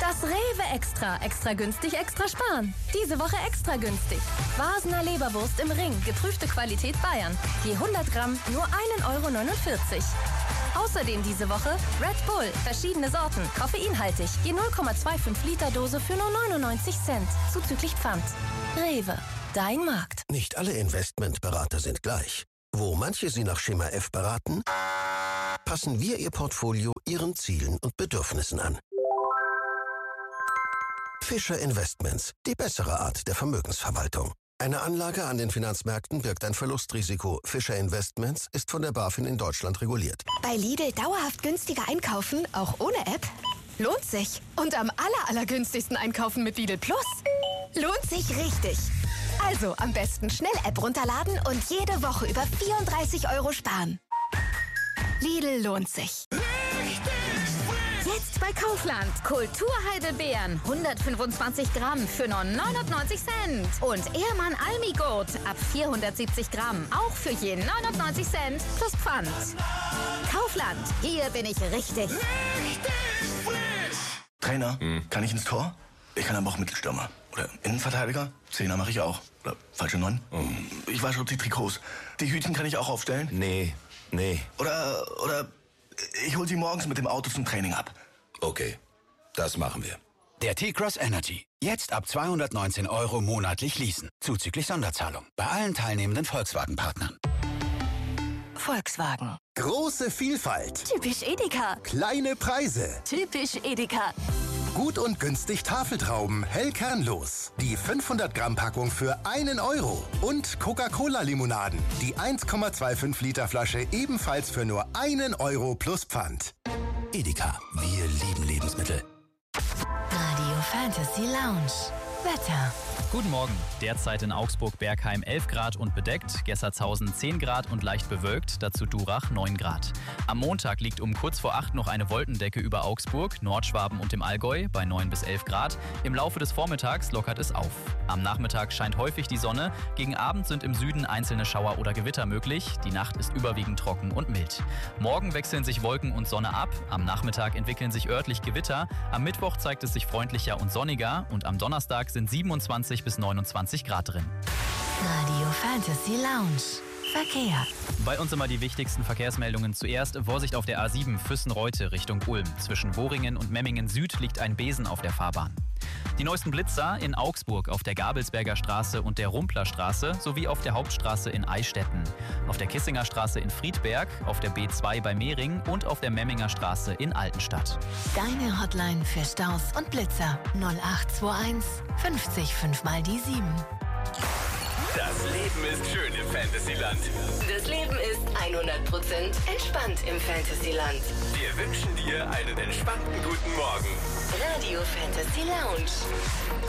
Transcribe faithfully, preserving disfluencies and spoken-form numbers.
Das Rewe Extra. Extra günstig, extra sparen. Diese Woche extra günstig. Vasener Leberwurst im Ring. Geprüfte Qualität Bayern. Je hundert Gramm nur ein Euro neunundvierzig. Außerdem diese Woche Red Bull. Verschiedene Sorten. Koffeinhaltig. Je null Komma fünfundzwanzig Liter Dose für nur neunundneunzig Cent. Zuzüglich Pfand. Rewe. Dein Markt. Nicht alle Investmentberater sind gleich. Wo manche Sie nach Schema F beraten, passen wir Ihr Portfolio Ihren Zielen und Bedürfnissen an. Fischer Investments, die bessere Art der Vermögensverwaltung. Eine Anlage an den Finanzmärkten birgt ein Verlustrisiko. Fischer Investments ist von der BaFin in Deutschland reguliert. Bei Lidl dauerhaft günstiger einkaufen, auch ohne App? Lohnt sich. Und am aller, allergünstigsten einkaufen mit Lidl Plus? Lohnt sich richtig. Also am besten schnell App runterladen und jede Woche über vierunddreißig Euro sparen. Lidl lohnt sich. Jetzt bei Kaufland. Kulturheidelbeeren. hundertfünfundzwanzig Gramm für nur neunundneunzig Cent. Und Ehrmann Almigurt ab vierhundertsiebzig Gramm. Auch für je neunundneunzig Cent plus Pfand. Kaufland. Hier bin ich richtig. Richtig frisch. Trainer, hm. kann ich ins Tor? Ich kann aber auch Mittelstürmer. Oder Innenverteidiger. Zehner mache ich auch. Oder falsche Neun. Hm. Ich wasche die Trikots. Die Hütchen kann ich auch aufstellen? Nee, nee. Oder, oder ich hol sie morgens mit dem Auto zum Training ab. Okay, das machen wir. Der T-Cross Energy. Jetzt ab zweihundertneunzehn Euro monatlich leasen. Zuzüglich Sonderzahlung. Bei allen teilnehmenden Volkswagen-Partnern. Volkswagen. Große Vielfalt. Typisch Edeka. Kleine Preise. Typisch Edeka. Gut und günstig Tafeltrauben, hell kernlos. Die fünfhundert Gramm Packung für einen Euro. Und Coca-Cola-Limonaden. Die eins Komma fünfundzwanzig Liter Flasche ebenfalls für nur einen Euro plus Pfand. Edeka. Wir lieben Lebensmittel. Radio Fantasy Lounge. Wetter. Guten Morgen. Derzeit in Augsburg-Bergheim elf Grad und bedeckt, Gessertshausen zehn Grad und leicht bewölkt, dazu Durach neun Grad. Am Montag liegt um kurz vor acht noch eine Wolkendecke über Augsburg, Nordschwaben und dem Allgäu bei neun bis elf Grad. Im Laufe des Vormittags lockert es auf. Am Nachmittag scheint häufig die Sonne, gegen Abend sind im Süden einzelne Schauer oder Gewitter möglich, die Nacht ist überwiegend trocken und mild. Morgen wechseln sich Wolken und Sonne ab, am Nachmittag entwickeln sich örtlich Gewitter, am Mittwoch zeigt es sich freundlicher und sonniger und am Donnerstag sind siebenundzwanzig bis neunundzwanzig Grad drin. Radio Fantasy Lounge. Verkehr. Bei uns immer die wichtigsten Verkehrsmeldungen. Zuerst Vorsicht auf der A sieben Füssen-Reute Richtung Ulm. Zwischen Woringen und Memmingen Süd liegt ein Besen auf der Fahrbahn. Die neuesten Blitzer in Augsburg auf der Gabelsberger Straße und der Rumpler Straße sowie auf der Hauptstraße in Eichstätten. Auf der Kissinger Straße in Friedberg, auf der B zwei bei Mehring und auf der Memminger Straße in Altenstadt. Deine Hotline für Staus und Blitzer null acht zwei eins fünfzig fünf mal die sieben. Das Leben ist schön im Fantasyland. Das Leben ist hundert Prozent entspannt im Fantasyland. Wir wünschen dir einen entspannten guten Morgen. Radio Fantasy Lounge.